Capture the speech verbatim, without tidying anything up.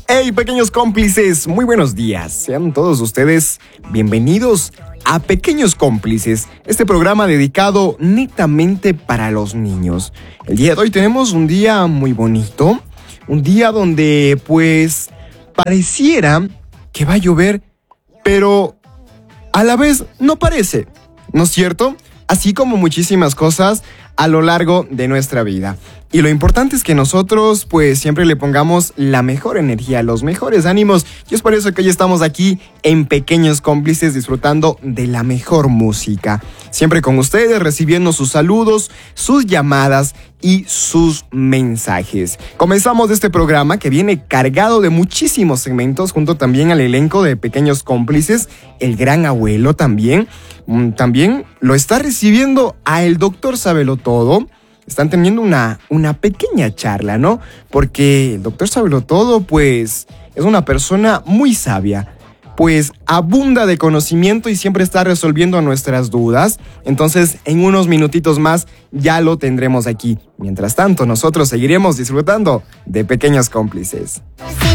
Hey, pequeños cómplices, muy buenos días. Sean todos ustedes bienvenidos a Pequeños Cómplices, este programa dedicado netamente para los niños. El día de hoy tenemos un día muy bonito, un día donde pues pareciera que va a llover, pero a la vez no parece, ¿no es cierto? Así como muchísimas cosas a lo largo de nuestra vida. Y lo importante es que nosotros pues siempre le pongamos la mejor energía, los mejores ánimos. Y es por eso que hoy estamos aquí en Pequeños Cómplices disfrutando de la mejor música. Siempre con ustedes, recibiendo sus saludos, sus llamadas y sus mensajes. Comenzamos este programa que viene cargado de muchísimos segmentos, junto también al elenco de Pequeños Cómplices. El gran abuelo también. También lo está recibiendo a el doctor Sábelo Todo. Están teniendo una, una pequeña charla, ¿no? Porque el doctor Sábelo Todo, pues, es una persona muy sabia. Pues abunda de conocimiento y siempre está resolviendo nuestras dudas. Entonces, en unos minutitos más ya lo tendremos aquí. Mientras tanto, nosotros seguiremos disfrutando de Pequeños Cómplices.